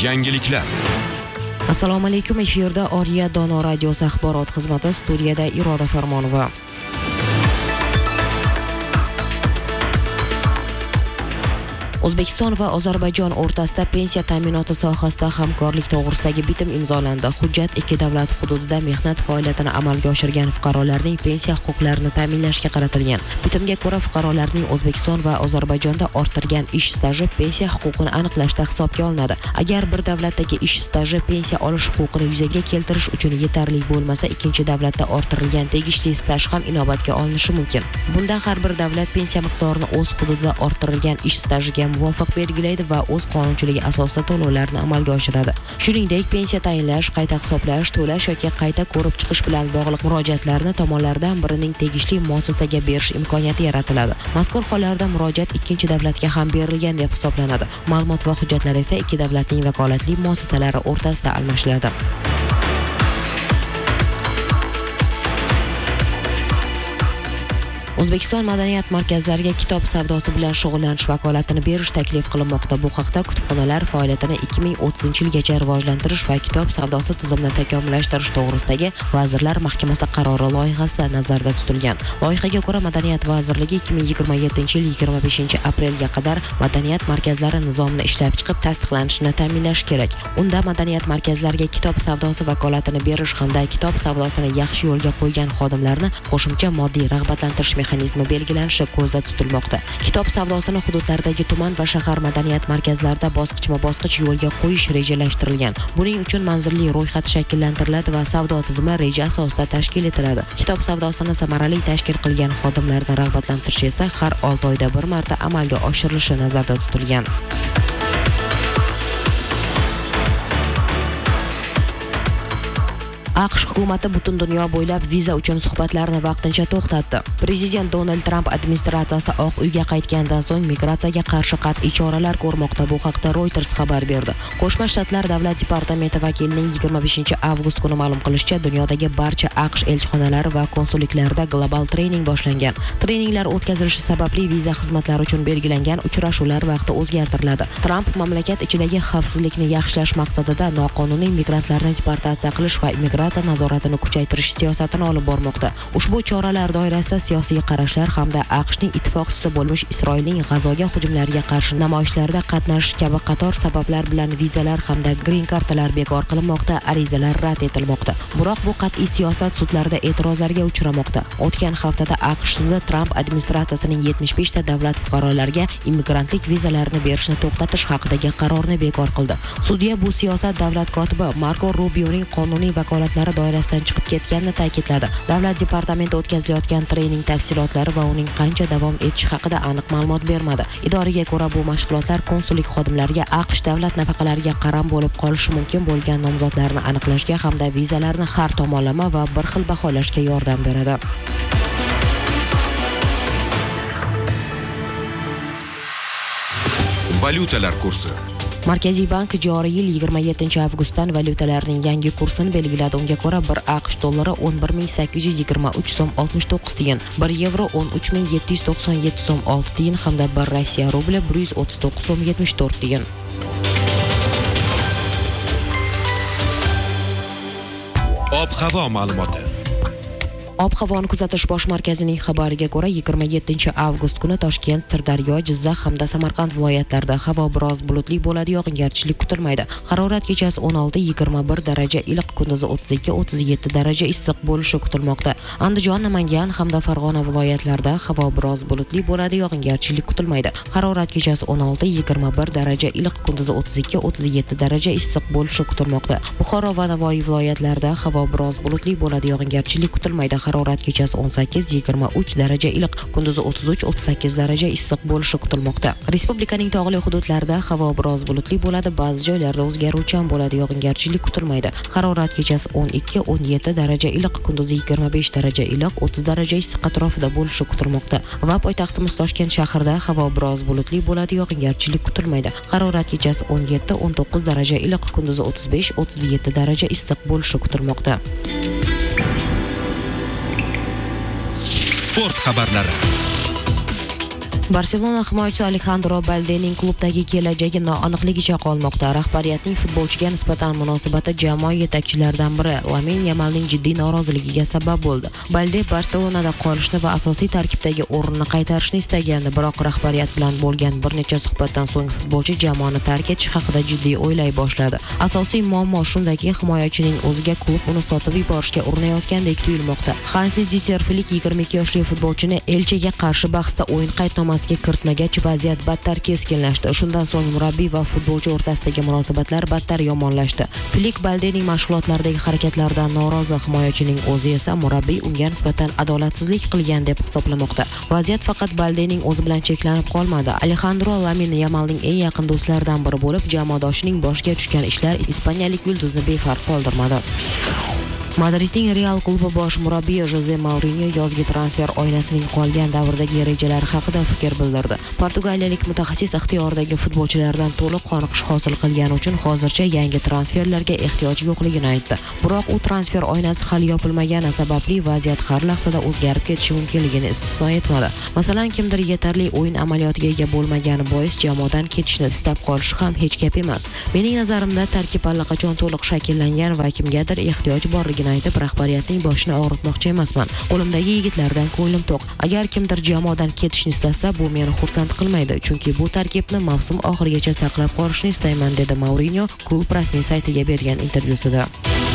Yangiliklar. Assalomu alaykum, efirda Oriya Dono radiosi axborot xizmati, studiyada Iroda Farmonova. O'zbekiston va Ozarbayjon o'rtasida pensiya ta'minoti sohasida hamkorlik to'g'risidagi bitim imzolandi. Hujjat ikki davlat hududida mehnat faoliyatini amalga oshirgan fuqarolarning pensiya huquqlarini ta'minlashga qaratilgan. Bitimga ko'ra, fuqarolarning O'zbekiston va Ozarbayjonda orttirgan ish staji pensiya huquqini aniqlashda hisobga olinadi. Agar bir davlatdagi ish staji pensiya olish huquqini yuzaga keltirish uchun yetarli bo'lmasa, ikkinchi davlatda orttirilgan tegishli staj ham inobatga olinishi mumkin. Bunda har bir davlat pensiya miqdorini o'z hududida orttirilgan ish stajiga muvofiq belgilaydi va o'z qonunchiligi asosida to'lovlarni amalga oshiradi. Shuningdek, pensiya tayinlash, qayta hisoblash, to'lash yoki qayta ko'rib chiqish bilan bog'liq murojaatlarni tomonlardan birining tegishli muassasaga berish imkoniyati yaratiladi. Mazkur hollarda murojaat ikkinchi davlatga ham berilgan deb hisoblanadi. Ma'lumot va hujjatlar esa ikki davlatning vakolatli muassasalari o'rtasida almashiladi. O'zbekiston madaniyat markazlariga kitob savdosi bilan shug'ullanish vakolatini berish taklif qilinmoqda. Bu haqda kutubxonalar faoliyatini 2030-yilgacha rivojlantirish va kitob savdosi tizimini takomillashtirish to'g'risidagi Vazirlar Mahkamasi qarori loyihasida nazarda tutilgan. Loyihaga ko'ra, Madaniyat vazirligi 2027-yil 25-aprelga qadar madaniyat markazlari nizomini ishlab chiqib, tasdiqlanishini ta'minlash kerak. Unda madaniyat markazlariga kitob savdosi vakolatini berish hamda kitob savdosini yaxshi yo'lga qo'ygan xodimlarni qo'shimcha moddiy rag'batlantirish mexanizmi belgilanishi ko'zda tutilmoqda. Kitob savdosini hududlardagi tuman va shahar madaniyat markazlarida bosqichma-bosqich yo'lga qo'yish rejalashtirilgan. Buning uchun manzilli ro'yxat shakllantiriladi va savdo tizimi reja asosida tashkil etiladi. Kitob savdosini samarali tashkil qilgan xodimlarni rag'batlantirish esa har 6 oyda bir marta amalga oshirilishi nazarda tutilgan. AQSh hukumati butun dunyo bo'ylab viza uchun suhbatlarni vaqtincha to'xtatdi. Prezident Donald Trump administratsiyasi Oq uyga qaytgandan so'ng migratsiyaga qarshi qat'iy choralar ko'rmoqda. Bu haqda Reuters xabar berdi. Qo'shma Shtatlar davlat departamenti vakilining 25-avgust kuni ma'lum qilishicha, dunyodagi barcha AQSh elchixonalari va konsulliklarida global trening boshlangan. Treninglar o'tkazilishi sababli viza xizmatlari uchun belgilangan uchrashuvlar vaqti o'zgartiriladi. Trump mamlakat ichidagi xavfsizlikni yaxshilash maqsadida noqonuniy migrantlarni deportatsiya qilish va nazoratini kuchaytirish siyosatini olib bormoqda. Ushbu choralar doirasida siyosiy qarashlar hamda AQShning ittifoqchisi bo'lmish Isroilning G'azoga hujumlariga qarshi namoyishlarda qatnashish kabi qator sabablar bilan vizalar hamda green kartalar bekor qilinmoqda, arizalar rad etilmoqda. Biroq bu qat'iy siyosat sudlarda e'tirozlarga uchramoqda. O'tgan haftada AQSh sudi Trump administratsiyasining 75 ta davlat fuqarolariga immigrantlik vizalarini berishni to'xtatish haqidagi qarorni bekor qildi. Sudya bu siyosat davlat kotibi Marko Rubioning qonuniy vakolat doirasidan chiqib ketganini ta'kidladi. Davlat departamenti o'tkazilayotgan trening tafsilotlari va uning qancha davom etishi haqida aniq ma'lumot bermadi. Idoraga ko'ra, bu mashg'ulotlar konsullik xodimlariga AQSh davlat nafaqalariga qaram bo'lib qolishi mumkin bo'lgan nomzodlarni aniqlashga hamda vizalarni har tomonlama va bir xil baholashga yordam beradi. Valyutalar kursi. Markaziy bank joriy yil 27-avgustdan valyutalarning yangi kursini belgiladi. Unga ko'ra, 1 AQSh dollari 11.823 so'm 69 tiyin, 1 yevro 13.797 so'm 6 tiyin hamda 1 Rossiya rubli 139 so'm 74 tiyin. Ob-havo ma'lumoti. Ob-havoni kuzatish bosh markazining xabariga ko'ra, 27-avgust kuni Toshkent, Sirdaryo, Jizzax hamda Samarqand viloyatlarida havo biroz bulutli bo'ladi, yog'ingarchilik kutilmaydi. Harorat kechasi 16-21 daraja iliq, kunduzi 32-37 daraja issiq bo'lishi kutilmoqda. Andijon, Namangan hamda Farg'ona viloyatlarida havo biroz bulutli bo'ladi, yog'ingarchilik kutilmaydi. Harorat kechasi 16-21 daraja iliq, kunduzi 32-37 daraja issiq bo'lishi kutilmoqda. Buxoro va Navoiy viloyatlarida havo biroz bulutli bo'ladi, yog'ingarchilik kutilmaydi. Harorat kechasi 18-23 daraja iliq, kunduzi 33-38 daraja issiq bo'lishi kutilmoqda. Respublikaning tog'li hududlarida havo biroz bulutli bo'ladi, ba'zi joylarda o'zgaruvchan bo'ladi, yog'ingarchilik kutilmaydi. Harorat kechasi 12-17 daraja iliq, kunduzi 25 daraja iliq, 30 daraja issiq atrofida bo'lishi kutilmoqda. Va poytaxtimiz Toshkent shahrida havo biroz bulutli bo'ladi, yog'ingarchilik kutilmaydi. Harorat kechasi 17-19 daraja iliq, kunduzi 35-37 daraja issiq bo'lishi kutilmoqda. Sport xabarlari. Barselona himoyachisi Alejandro Baldening klubdagi kelajagi noaniqligicha qolmoqda. Rahbariyatning futbolchiga nisbatan munosabati jamoa yetakchilaridan biri Lamin Yamalning jiddiy noroziligiga sabab bo'ldi. Balde Barselonada qolishni va asosiy tarkibdagi o'rnini qaytarishni istagandi, biroq rahbariyat bilan bo'lgan bir necha suhbatdan so'ng futbolchi jamoani tark etish haqida jiddiy o'ylay boshladi. Asosiy muammo shundaki, himoyachining o'ziga klub uni sotib yuborishga urinayotgandek tuyulmoqda. Hansi Dieter Flick 22 yoshli futbolchini Elchega qarshi bahsda o'yin qaydnomasiga kiritmagach, vaziyat battar keskinlashdi. Shundan so'ng murabbiy va futbolchi o'rtasidagi munosabatlar battar yomonlashdi. Flick Baldening mashg'ulotlardagi harakatlaridan norozi, himoyachining o'zi esa murabbiy unga nisbatan adolatsizlik qilgan deb hisoblamoqda. Vaziyat faqat Baldening o'zi bilan cheklanib qolmadi. Alejandro Lamin Yamalning eng yaqin do'stlaridan biri bo'lib, jamoadoshining boshiga tushgan ishlar ispaniyalik yulduzni befarq qoldirmadi. Madridning Real klubi bosh murabbiyi Jose Mourinho yozgi transfer oynasining qolgan davrdagi rejalari haqida fikr bildirdi. Portugaliyalik mutaxassis ixtiyoridagi futbolchilardan to'liq qoniqish hosil qilgani uchun hozircha yangi transferlarga ehtiyoj yo'qligini aytdi. Biroq u transfer oynasi hali yopilmagani sababli vaziyat har lahzada o'zgarib ketishi mumkinligini istisno etmadi. Masalan, kimdir yetarli o'yin amaliyotiga ega bo'lmagani bois jamoadan ketishni istab qolishi ham hech gap emas. Mening nazarimda tarkib allaqachon to'liq shakllangan va kimgadir ehtiyoj borligi aytib, rahbariyatning boshini og'ritmoqchi emasman. Qo'limdagi yigitlardan ko'nglim to'q. Agar kimdir jamoadan ketishni istasa, bu meni xursand qilmaydi, chunki bu tarkibni mavsum oxirigacha saqlab qolishni istayman, dedi Mourinho klub rasmiy saytiga bergan intervyusida.